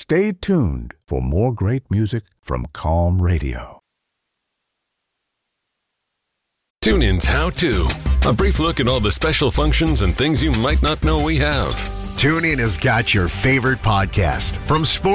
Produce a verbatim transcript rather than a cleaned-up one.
Stay tuned for more great music from Calm Radio. TuneIn's How To. A brief look at all the special functions and things you might not know we have. TuneIn has got your favorite podcast from sports.